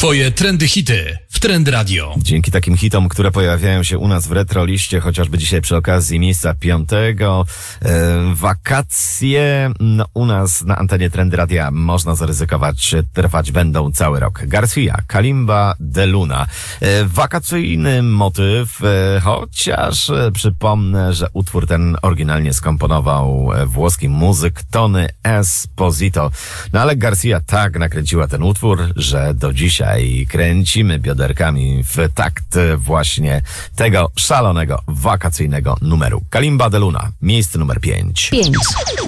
Twoje trendy hity w Trend Radio. Dzięki takim hitom, które pojawiają się u nas w Retroliście, chociażby dzisiaj przy okazji miejsca 5, wakacje u nas na antenie Trendy Radia można zaryzykować, trwać będą cały rok. Garcia, Kalimba de Luna. Wakacyjny motyw, chociaż przypomnę, że utwór ten oryginalnie skomponował włoski muzyk Tony Esposito. No ale Garcia tak nakręciła ten utwór, że do dzisiaj kręcimy bioderkami w takt właśnie tego szalonego, wakacyjnego numeru. Kalimba de Luna, miejsce numer 5.